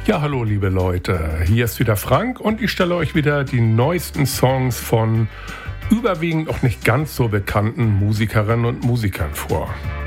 Ja, hallo liebe Leute, hier ist wieder Frank und ich stelle euch wieder die neuesten Songs von überwiegend noch nicht ganz so bekannten Musikerinnen und Musikern vor.